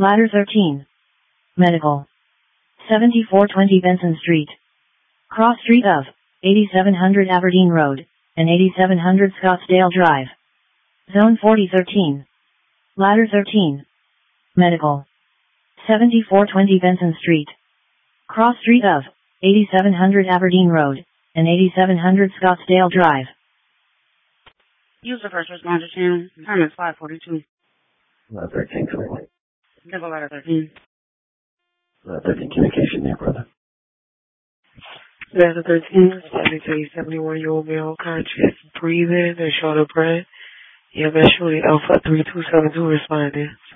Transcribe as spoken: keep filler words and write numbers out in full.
Ladder thirteen. Medical. seventy-four twenty Benson Street. Cross street of eighty-seven hundred Aberdeen Road and eighty-seven hundred Scottsdale Drive. Zone forty thirteen. Ladder thirteen. Medical. seventy-four twenty Benson Street. Cross street of eighty-seven hundred Aberdeen Road and eighty-seven hundred Scottsdale Drive. Use the first responder channel. Time is five forty-two. Ladder thirteen, correctly. Go ladder thirteen. Ladder thirteen, communication there, brother. Ladder thirteen, seventy-three, seventy-one-year-old male, conscious, breathing, and shoulder breath. E M S Shooting Alpha three two seven two responding.